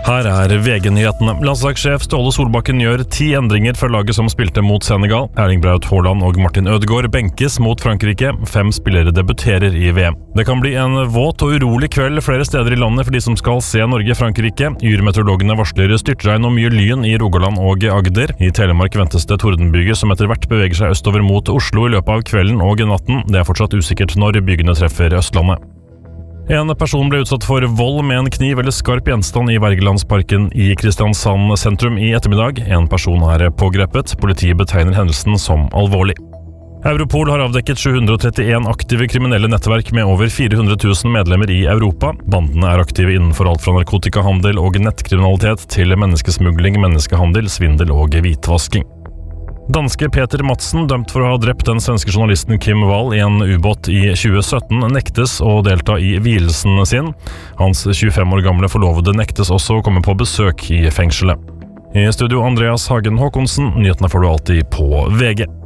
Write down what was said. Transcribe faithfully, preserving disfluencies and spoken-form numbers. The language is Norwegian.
Her er V G-nyhetene. Landslagssjef Ståle Solbakken gjør ti endringer for laget som spilte mot Senegal. Erling Braut Haaland og Martin Ødegaard benkes mot Frankrike. Fem spillere debuterer i V M. Det kan bli en våt og urolig kveld flere steder i landet for de som skal se Norge-Frankrike. Yrmeteorologene varsler styrtregn og mye lyn i Rogaland og Agder. I Telemark ventes det tordenbyger som etter hvert beveger seg østover mot Oslo i løpet av kvelden og natten. Det er fortsatt usikkert når bygene treffer Østlandet. En person ble utsatt for vold med en kniv eller skarp gjenstand i Wergelandsparken i Kristiansand sentrum i ettermiddag. En person er pågrepet. Politiet betegner hendelsen som alvorlig. Europol har avdekket sju hundre og trettien aktive kriminelle nettverk med over fire hundre tusen medlemmer i Europa. Bandene er aktive innenfor alt fra narkotikahandel og nettkriminalitet til menneskesmugling, menneskehandel, svindel og hvitvasking. Danske Peter Madsen, dømt for å ha drept den svenske journalisten Kim Wall i en ubåt i tjue sytten, nektes å delta i vielsen sin. Hans tjuefem år gamle forlovede nektes også å komme på besøk i fengselet. I studio Andreas Hagen Håkonsen, nyhetene får du alltid på V G.